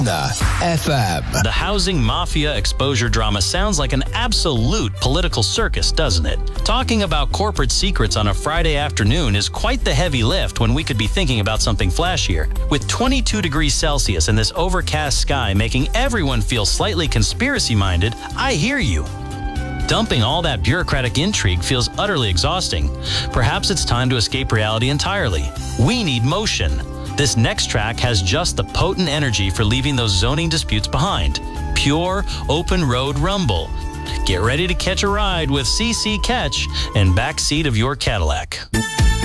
FM. The housing mafia exposure drama sounds like an absolute political circus, doesn't it? Talking about corporate secrets on a Friday afternoon is quite the heavy lift when we could be thinking about something flashier. With 22 degrees Celsius and this overcast sky making everyone feel slightly conspiracy-minded, I hear you. Dumping all that bureaucratic intrigue feels utterly exhausting. Perhaps it's time to escape reality entirely. We need motion. This next track has just the potent energy for leaving those zoning disputes behind. Pure, open road rumble. Get ready to catch a ride with CC Catch and backseat of your Cadillac.